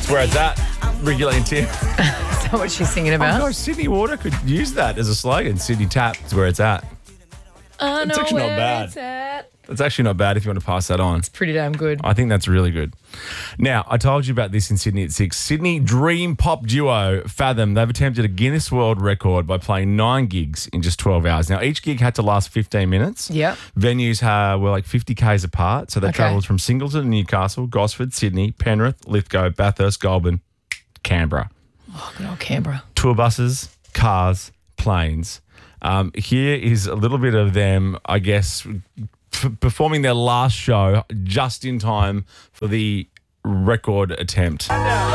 That's where it's at. Ricky Lee and Tim. Is that what she's singing Oh, about? gosh, Sydney Water could use that as a slogan. Sydney Tap is where it's at. I know It's actually not where bad. it's at. It's actually not bad if you want to pass that on. It's pretty damn good. I think that's really good. Now, I told you about this in Sydney at 6. Sydney dream pop duo Fathom, they've attempted a Guinness World Record by playing 9 gigs in just 12 hours. Now, each gig had to last 15 minutes. Yep. Venues were like 50 Ks apart. So they travelled from Singleton, Newcastle, Gosford, Sydney, Penrith, Lithgow, Bathurst, Goulburn, Canberra. Oh, good old Canberra. Tour buses, cars, planes. Here is a little bit of them, I guess, performing their last show just in time for the record attempt.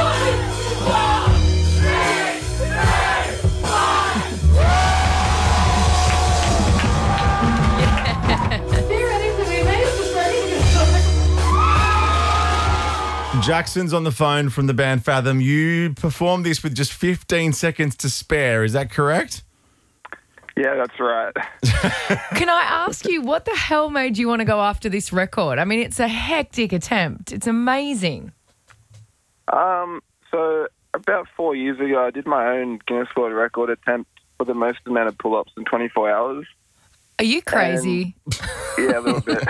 Jackson's on the phone from the band Fathom. You performed this with just 15 seconds to spare. Is that correct? Yeah, that's right. Can I ask you, what the hell made you want to go after this record? I mean, it's a hectic attempt. It's amazing. So about 4 years ago, I did my own Guinness World Record attempt for the most amount of pull-ups in 24 hours. Are you crazy? Yeah, a little bit.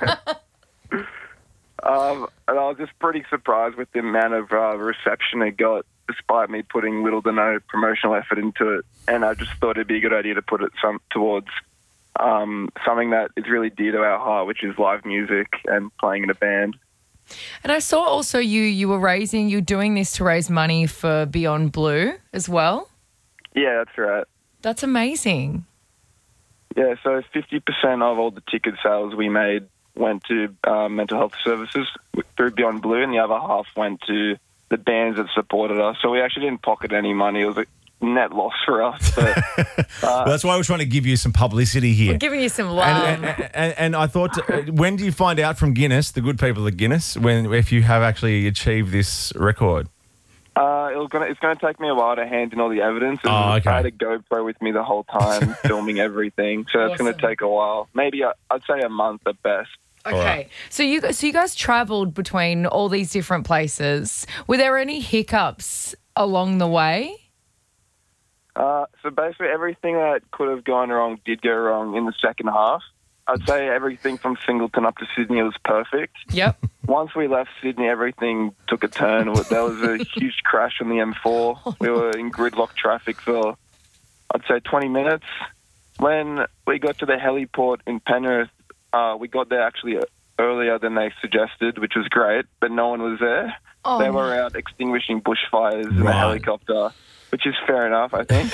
And I was just pretty surprised with the amount of reception it got, despite me putting little to no promotional effort into it. And I just thought it'd be a good idea to put it towards something that is really dear to our heart, which is live music and playing in a band. And I saw also you're doing this to raise money for Beyond Blue as well. Yeah, that's right. That's amazing. Yeah, so 50% of all the ticket sales we made went to mental health services through Beyond Blue, and the other half went to the bands that supported us. So we actually didn't pocket any money. It was a net loss for us. But, Well, that's why we're trying to give you some publicity here. We're giving you some love. And I thought, when do you find out from Guinness, the good people at Guinness, if you have actually achieved this record? It's going to take me a while to hand in all the evidence. And Oh, okay. I had a GoPro with me the whole time, filming everything. So it's going to take a while. Maybe I'd say a month at best. Okay, right. so you guys travelled between all these different places. Were there any hiccups along the way? So basically everything that could have gone wrong did go wrong in the second half. I'd say everything from Singleton up to Sydney was perfect. Yep. Once we left Sydney, everything took a turn. There was a huge crash on the M4. We were in gridlock traffic for, I'd say, 20 minutes. When we got to the heliport in Penrith, we got there actually earlier than they suggested, which was great, but no one was there. Oh, they were out extinguishing bushfires in a helicopter, which is fair enough, I think.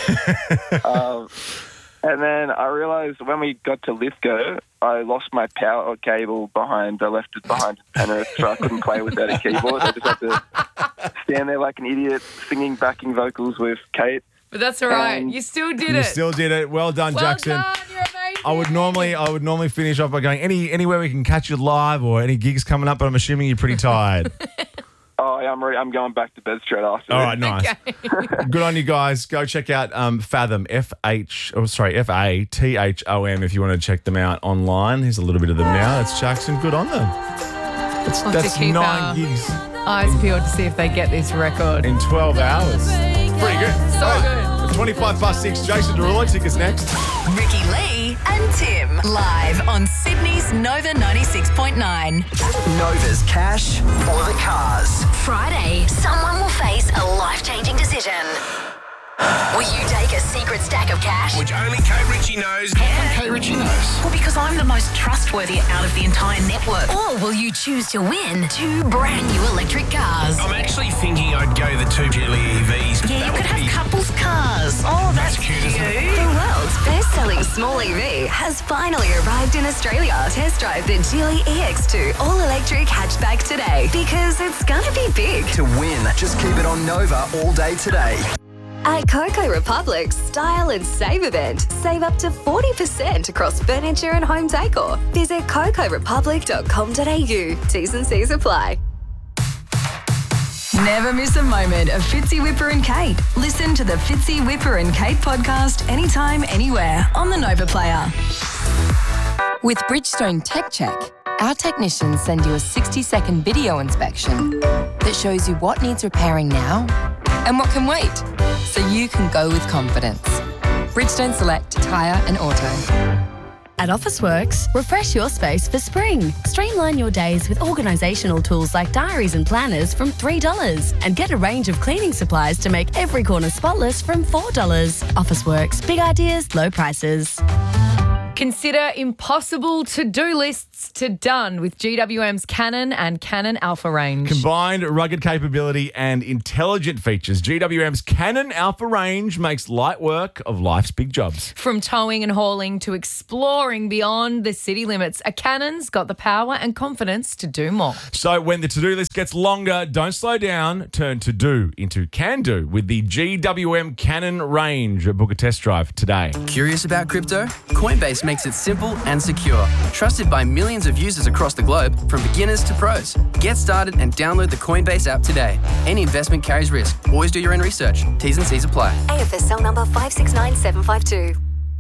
And then I realised when we got to Lithgow, I lost my power cable behind. I left it behind in Penrith, so I couldn't play without a keyboard. I just had to stand there like an idiot singing backing vocals with Kate. But that's all right. You still did it. You still did it. Well done, Jackson. Well done. You're amazing. I would normally finish off by going, anywhere we can catch you live or any gigs coming up, but I'm assuming you're pretty tired. Oh, yeah, I'm going back to bed straight after. All right, nice. Okay. Good on you guys. Go check out Fathom, Fathom, if you want to check them out online. Here's a little bit of them now. It's Jackson. Good on them. We'll have That's to keep 9 gigs eyes peeled to see if they get this record. in 12 hours. Pretty good. So good. 6:25, Jason Derulo. Tickets next. Ricky Lee and Tim. Live on Sydney's Nova 96.9. Nova's cash or the cars. Friday, someone will face a life-changing decision. Will you take a secret stack of cash? Which only Kate Ritchie knows. How come Kate Ritchie knows? Well, because I'm the most trustworthy out of the entire network. Or will you choose to win 2 brand new electric cars? I'm actually thinking I'd go the 2 Geely EVs. Yeah, you could have couples cars. Oh, that's cute, isn't it? The world's best-selling small EV has finally arrived in Australia. Test drive the Geely EX2 all-electric hatchback today because it's gonna be big. To win, just keep it on Nova all day today. At Coco Republic's Style and Save event, save up to 40% across furniture and home decor. Visit cocorepublic.com.au. T's and C's apply. Never miss a moment of Fitzy Whipper and Kate. Listen to the Fitzy Whipper and Kate podcast anytime, anywhere on the Nova Player. With Bridgestone Tech Check, Our technicians send you a 60-second video inspection that shows you what needs repairing now and what can wait, so you can go with confidence. Bridgestone Select Tyre and Auto. At Officeworks, refresh your space for spring. Streamline your days with organisational tools like diaries and planners from $3 and get a range of cleaning supplies to make every corner spotless from $4. Officeworks, big ideas, low prices. Consider impossible to-do lists to done with GWM's Canon and Canon Alpha range. Combined rugged capability and intelligent features, GWM's Canon Alpha range makes light work of life's big jobs. From towing and hauling to exploring beyond the city limits, a Canon's got the power and confidence to do more. So when the to-do list gets longer, don't slow down. Turn to-do into can-do with the GWM Canon range. Book a test drive today. Curious about crypto? Coinbase makes it simple and secure. Trusted by millions of users across the globe, from beginners to pros. Get started and download the Coinbase app today. Any investment carries risk. Always do your own research. T's and C's apply. AFSL number 569752.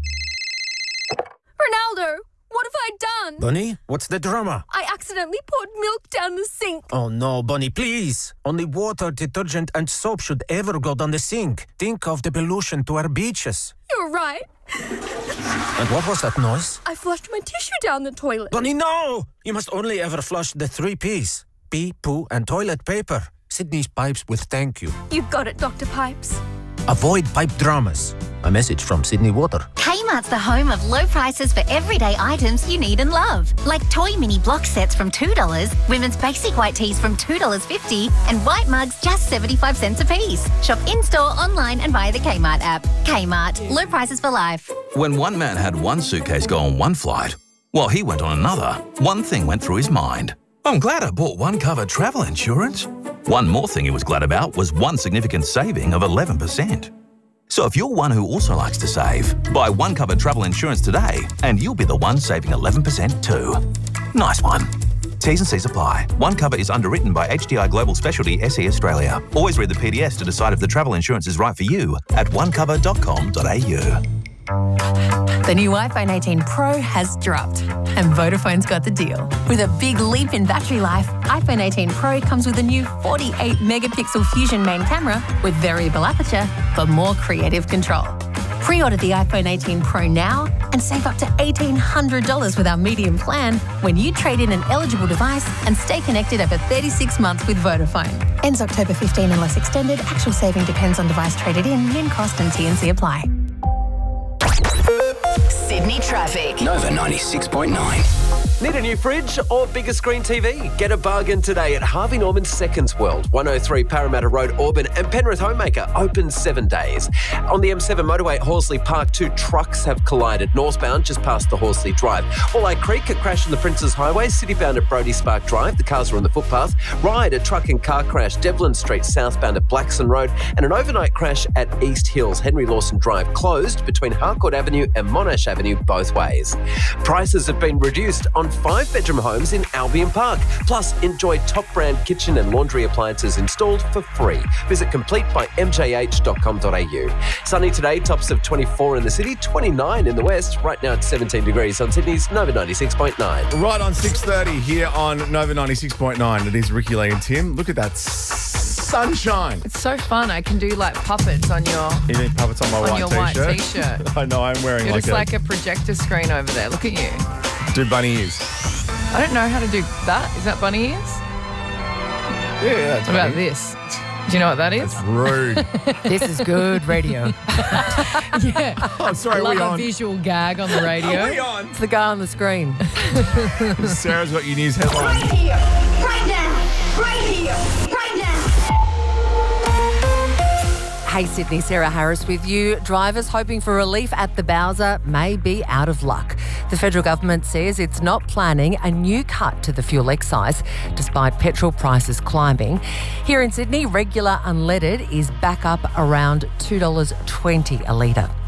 Ronaldo, what have I done? Bunny, what's the drama? I accidentally poured milk down the sink. Oh no, Bunny, please. Only water, detergent and soap should ever go down the sink. Think of the pollution to our beaches. You're right. And what was that noise? I flushed my tissue down the toilet. Bunny, no! You must only ever flush the 3 Ps. Pee, poo and toilet paper. Sydney's Pipes with thank you. You got it, Dr. Pipes. Avoid pipe dramas. A message from Sydney Water. Kmart's the home of low prices for everyday items you need and love. Like toy mini block sets from $2, women's basic white tees from $2.50, and white mugs just 75 cents a piece. Shop in-store, online and via the Kmart app. Kmart, low prices for life. When one man had one suitcase go on one flight, while he went on another, one thing went through his mind. I'm glad I bought one cover travel insurance. One more thing he was glad about was one significant saving of 11%. So if you're one who also likes to save, buy one cover travel insurance today and you'll be the one saving 11% too. Nice one. T's and C's apply. One cover is underwritten by HDI Global Specialty SE Australia. Always read the PDS to decide if the travel insurance is right for you at onecover.com.au. The new iPhone 18 Pro has dropped, and Vodafone's got the deal. With a big leap in battery life, iPhone 18 Pro comes with a new 48-megapixel Fusion main camera with variable aperture for more creative control. Pre-order the iPhone 18 Pro now and save up to $1,800 with our medium plan when you trade in an eligible device and stay connected over 36 months with Vodafone. Ends October 15 unless extended. Actual saving depends on device traded in, min cost and T&C apply. Sydney traffic. Nova 96.9. Need a new fridge or bigger screen TV? Get a bargain today at Harvey Norman Seconds World, 103 Parramatta Road, Auburn, and Penrith Homemaker, open 7 days. On the M7 motorway at Horsley Park, 2 trucks have collided northbound just past the Horsley Drive. Walleye Creek, a crash on the Princes Highway, citybound at Brody Spark Drive. The cars are on the footpath. Ryde, a truck and car crash, Devlin Street, southbound at Blackson Road, and an overnight crash at East Hills, Henry Lawson Drive, closed between Harcourt Avenue and Monash Avenue both ways. Prices have been reduced on 5-bedroom homes in Albion Park. Plus, enjoy top brand kitchen and laundry appliances installed for free. Visit completebymjh.com.au. Sunny today, tops of 24 in the city, 29 in the west. Right now it's 17 degrees on Sydney's Nova 96.9. Right on 6:30 here on Nova 96.9. It is Ricky Lee and Tim. Look at that sunshine. It's so fun. I can do like puppets on your... You need puppets on my white t-shirt. I know, I'm wearing You're just like a projector screen over there. Look at you. Do bunny ears. I don't know how to do that. Is that bunny ears? Yeah, that's What about this? Do you know what that is? That's rude. This is good radio. Yeah. Oh, sorry, I love we a on? visual gag on the radio. Are we on? It's the guy on the screen. Sarah's got your news headline. Right here, right now, right here, right now. Hey Sydney, Sarah Harris with you. Drivers hoping for relief at the Bowser may be out of luck. The federal government says it's not planning a new cut to the fuel excise despite petrol prices climbing. Here in Sydney, regular unleaded is back up around $2.20 a litre.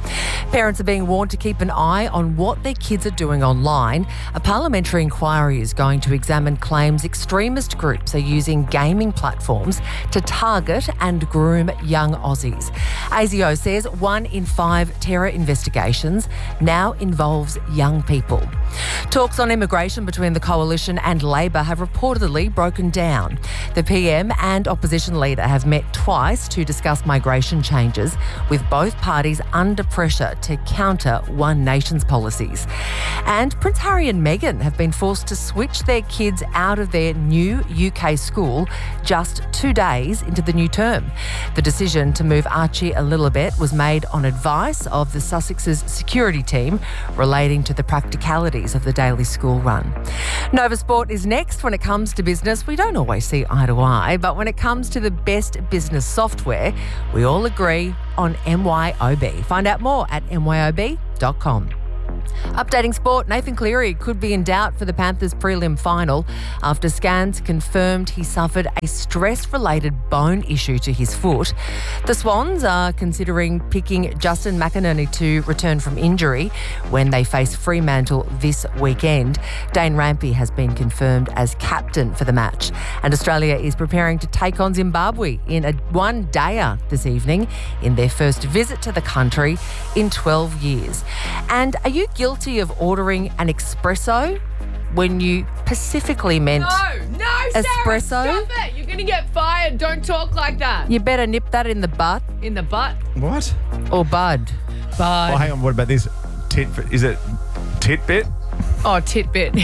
Parents are being warned to keep an eye on what their kids are doing online. A parliamentary inquiry is going to examine claims extremist groups are using gaming platforms to target and groom young Aussies. ASIO says 1 in 5 terror investigations now involves young people. Talks on immigration between the Coalition and Labor have reportedly broken down. The PM and opposition leader have met twice to discuss migration changes, with both parties under pressure to counter One Nation's policies. And Prince Harry and Meghan have been forced to switch their kids out of their new UK school just 2 days into the new term. The decision to move Archie a little bit was made on advice of the Sussex's security team, relating to the practicalities of the daily school run. Nova Sport is next. When it comes to business, we don't always see eye to eye, but when it comes to the best business software, we all agree on MYOB. Find out more at myob.com. Updating sport, Nathan Cleary could be in doubt for the Panthers prelim final after scans confirmed he suffered a stress-related bone issue to his foot. The Swans are considering picking Justin McInerney to return from injury when they face Fremantle this weekend. Dane Rampy has been confirmed as captain for the match, and Australia is preparing to take on Zimbabwe in a one-dayer this evening in their first visit to the country in 12 years. And are you guilty of ordering an espresso when you specifically meant No, espresso? Sarah, stop it. You're going to get fired. Don't talk like that. You better nip that in the butt. In the butt? What? Or bud. Bud. Oh, hang on. What about this? Is it titbit? Oh, titbit.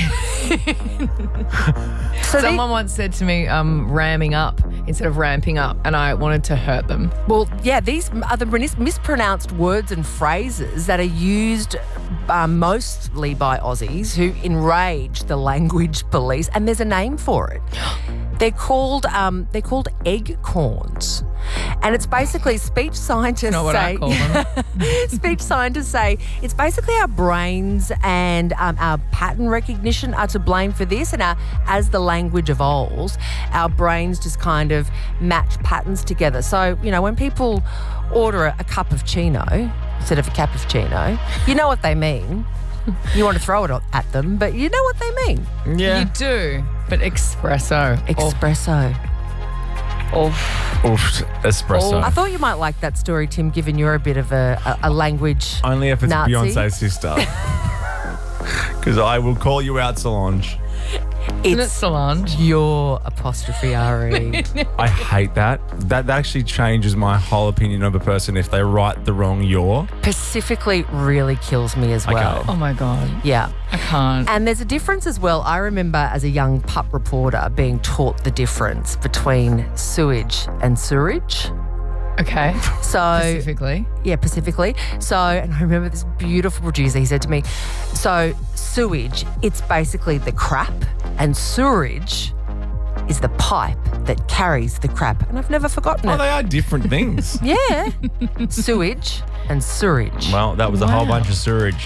Someone once said to me, ramming up instead of ramping up, and I wanted to hurt them. Well, yeah, these are the mispronounced words and phrases that are used mostly by Aussies who enrage the language police, and there's a name for it. They're called egg corns. And it's basically speech scientists Not what say. I call them. Speech scientists say it's basically our brains and our pattern recognition are to blame for this. And as the language evolves, our brains just kind of match patterns together. So, you know, when people order a cup of chino instead of a cappuccino, you know what they mean. You want to throw it at them, but you know what they mean. Yeah. You do, but espresso. Espresso. Espresso. I thought you might like that story, Tim, given you're a bit of a language Only if it's Nazi. Beyonce's sister. Because I will call you out, Solange. Isn't it Solange? Your apostrophe R-E. I hate that. That actually changes my whole opinion of a person if they write the wrong your. Pacifically really kills me as well. Oh my God. Yeah. I can't. And there's a difference as well. I remember as a young pup reporter being taught the difference between sewage and sewerage. Okay. So Pacifically. Yeah, Pacifically. So, and I remember this beautiful producer, he said to me, so sewage, it's basically the crap, and sewerage is the pipe that carries the crap. And I've never forgotten it. Oh, they are different things. Yeah. Sewage and sewerage. Well, that was a whole bunch of sewage.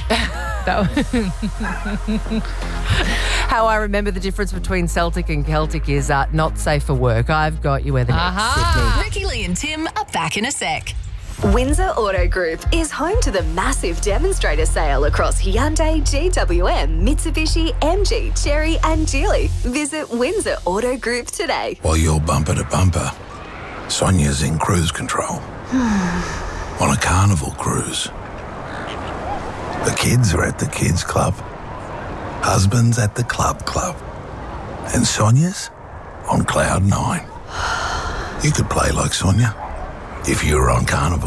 How I remember the difference between Celtic and Celtic is not safe for work. I've got you where the next Sydney. Ricky Lee and Tim are back in a sec. Windsor Auto Group is home to the massive demonstrator sale across Hyundai, GWM, Mitsubishi, MG, Chery and Geely. Visit Windsor Auto Group today. While you're bumper to bumper, Sonia's in cruise control. On a carnival cruise. The kids are at the kids club. Husband's at the club. And Sonia's on cloud 9. You could play like Sonia if you were on Carnival.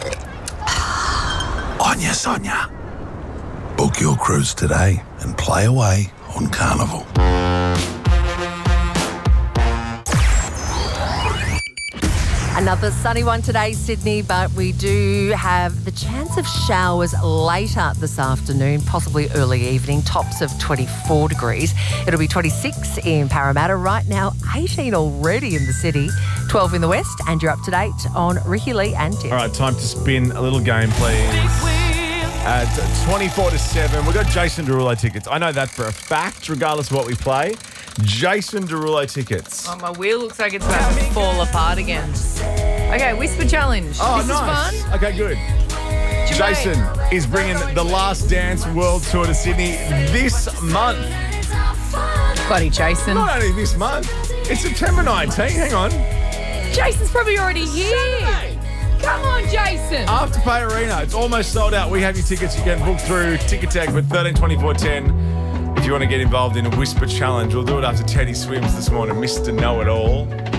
Onya, Sonia. Book your cruise today and play away on Carnival. Another sunny one today, Sydney, but we do have the chance of showers later this afternoon, possibly early evening, tops of 24 degrees. It'll be 26 in Parramatta right now, 18 already in the city, 12 in the west, and you're up to date on Ricky Lee and Tim. All right, time to spin a little game, please. At 24 to 7, we've got Jason Derulo tickets. I know that for a fact, regardless of what we play. Jason Derulo tickets. Oh, my wheel looks like it's about to fall apart again. Okay, Whisper Challenge. Oh, this nice. is fun. Okay, good. Jason is bringing the Last Dance World Tour to Sydney this month. Bloody Jason. Not only this month, it's September 19. Hang on. Jason's probably already here. Come on, Jason. Afterpay Arena. It's almost sold out. We have your tickets. You can book through Ticketek with 132410. If you want to get involved in a whisper challenge, we'll do it after Teddy swims this morning. Mr. Know-It-All.